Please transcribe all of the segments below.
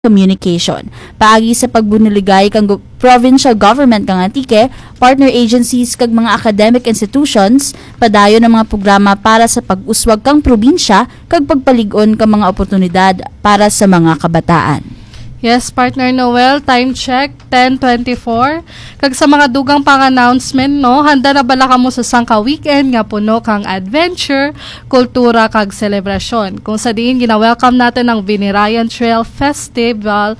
communication. Paagi sa pagbunuligay kang provincial government kang Antique, partner agencies kag mga academic institutions, padayon ng mga programa para sa pag-uswag kang probinsya kag pagpalig-on kang mga oportunidad para sa mga kabataan. Yes, partner Noel, time check, 10:24. Kag sa mga dugang pang-announcement, no, handa na bala ka mo sa sangka weekend nga puno kang adventure, kultura kag selebrasyon. Kung sa diin, gina-welcome natin ang Binirayan Trail Festival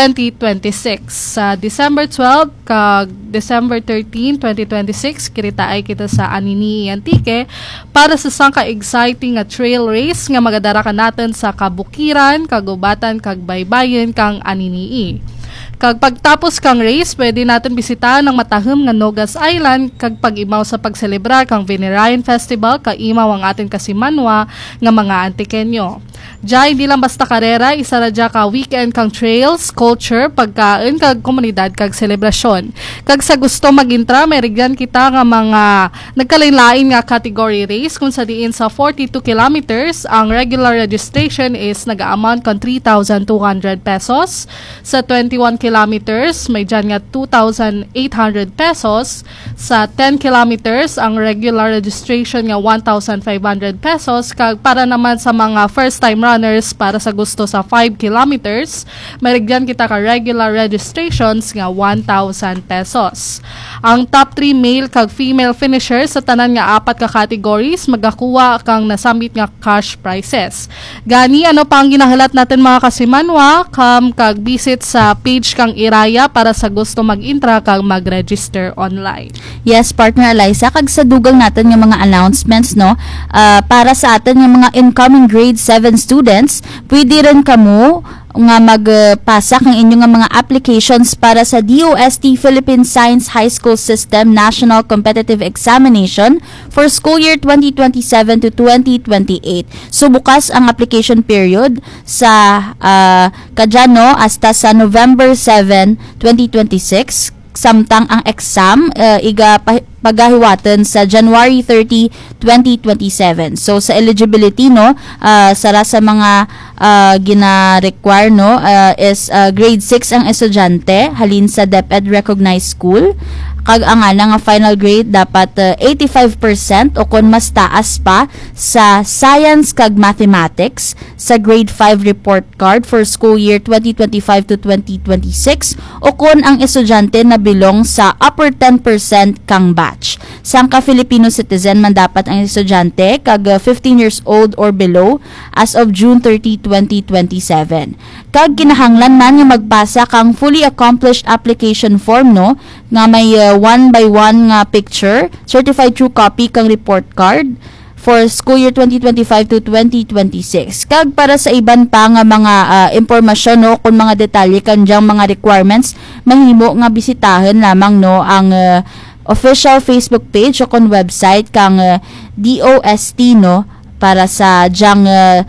2026. Sa December 12 kag December 13, 2026, kiritaay kita sa Anini, Antique para sa sangka exciting nga trail race nga magadara ka natin sa Kabukiran, Kagubatan, kag Baybayin, kang Aninii. Kag pagtapos kang race, pwede natin bisitahan ang matahom nga Nogas Island kag pag-imaw sa pagselebrar kang Binirayan Festival kaimaw ang atin kasimanwa nga mga Antikenyo. Diya, hindi lang basta karera, isa na diya ka weekend kang trails, culture, pagkain, kag komunidad, kag selebrasyon. Kag sa gusto magintra, may rigyan kita nga mga nagkalain-lain nga category race kung sa diin sa 42 kilometers, ang regular registration is nag-amount kang 3,200 pesos. Sa 21 kilometers, may dyan nga 2,800 pesos. Sa 10 kilometers, ang regular registration nga 1,500 pesos. Kag para naman sa mga first-time runners para sa gusto sa 5 kilometers, marigyan kita ka regular registrations nga 1,000 pesos. Ang top 3 male kag female finishers sa tanan nga 4 ka categories magakuha kang nasambit nga cash prizes. Gani ano pang ginahalat natin mga kasimanwa, kag visit sa page kang Iraya para sa gusto mag-intra kag mag-register online. Yes, partner Eliza, kag sa dugang natin yung mga announcements, no, para sa atin yung mga incoming grade 7 students, pwede rin kamo nga magpasa kang inyong mga applications para sa DOST Philippine Science High School System National Competitive Examination for school year 2027 to 2028. So bukas ang application period sa kadjano hasta sa November 7, 2026. Samtang ang exam pagahiwatan sa January 30, 2027. So sa eligibility, no, sara sa mga gina-require, no, is grade 6 ang estudyante halin sa DepEd recognized school. Kag ang nga final grade dapat 85% o kung mas taas pa sa science kag mathematics sa grade 5 report card for school year 2025 to 2026 o kung ang estudyante na bilong sa upper 10% kang batch. Sangka Filipino citizen man dapat ang estudyante kag 15 years old or below as of June 30, 2027. Kag kinahanglan man nga magpasa kang fully accomplished application form, no, nga may 1 by 1 nga picture, certified true copy kang report card for school year 2025 to 2026. Kag para sa iban pa nga mga impormasyon, no, kung mga detalye kanjang mga requirements, mahimo nga bisitahin lamang, no, ang official Facebook page o kung website kang DOST, no, para sa jang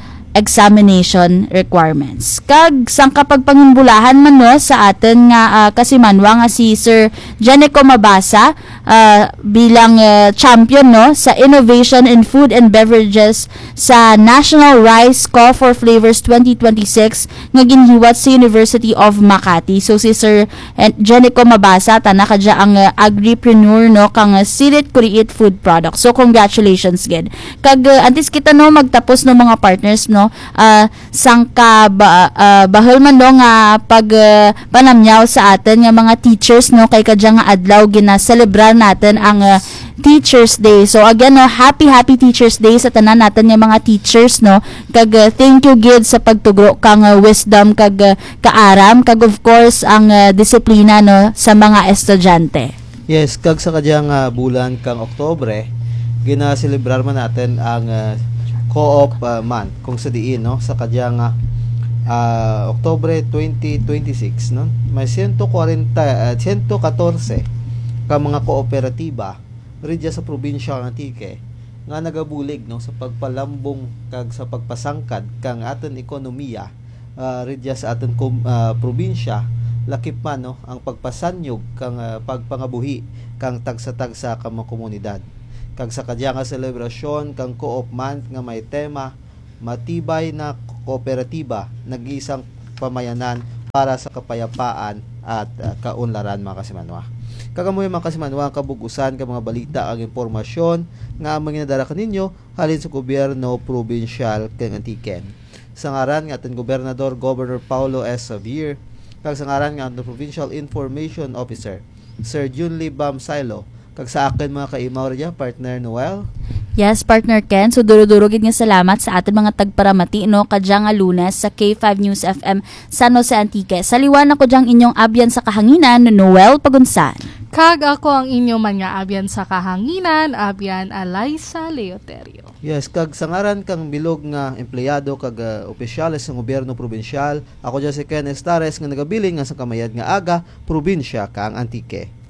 examination requirements. Kag sang kapagpangimbulahan man, no, sa atin nga kasimanwa nga si Sir Jenico Mabasa bilang champion, no, sa Innovation in Food and Beverages sa National Rice Call for Flavors 2026 nga ginhiwat sa University of Makati. So si Sir Jenico Mabasa tana kadya ang agripreneur, no, kang Sirit Create Food Products. So congratulations gid. Kag antes kita, no, magtapos no mga partners, no, sangka bahol man, no, nga pag panamyaw sa atin nga mga teachers, no, kay kadya nga adlaw gina-celebrar natin ang Teachers Day. So again, no, happy Teachers Day sa tanan natin nga mga teachers, no. Kag thank you gid sa pagtugro kang wisdom kag kaaram kag of course ang disiplina, no, sa mga estudyante. Yes, kag sa kadyang bulan kang Oktubre, gina-celebrar man natin ang Co-op month kung sa diin, no, sa kadyang Oktubre 2026, no, may 114 ka mga kooperatiba ridya sa probinsya ng Antique nga nagabulig, no, sa pagpalambong kag sa pagpasangkad kang aton ekonomiya ridya sa aton probinsya, lakip man, no, ang pagpasanyog kang pagpangabuhi kang tagsa-tagsa ka mga komunidad. Kag sa kadya nga selebrasyon kang Co-op month nga may tema matibay na kooperatiba, nag-iisang pamayanan para sa kapayapaan at kaunlaran mga kasimanwa. Kagamoy mga kasimanwa, kabugusan ka mga balita ang impormasyon nga amang ginadara kaninyo halin sa gobyerno provincial kang Antiken. Sa ngaran nga ating gobernador Governor Paulo S. Xavier, kag sa ngaran nga ating Provincial Information Officer Sir Junli Bam Silo, kag sa akin mga kaimaw radya partner Noel. Yes, partner Ken. So, duro-durogin nga salamat sa ating mga tagparamati, no? Kadyang nga Lunes sa K5 News FM San Jose Antique. Saliwan ako dyang inyong abyan sa kahanginan, Noel Pagunsan. Kag ako ang inyo man nga abyan sa kahanginan, abyan Alaysa Leoterio. Yes, kag sa ngaran kang bilog nga empleyado kag opisyales ng gobyerno probinsyal, ako dyan si Ken Estares nga nagabiling nga sa kamayad nga aga, probinsya kang Antique.